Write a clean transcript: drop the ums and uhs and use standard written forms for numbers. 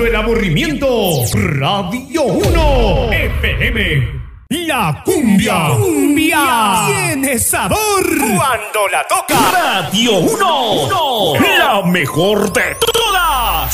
Calmando el aburrimiento. Radio 1 FM. La cumbia. ¡Cumbia! Tiene sabor Cuando la toca. Radio 1. La mejor de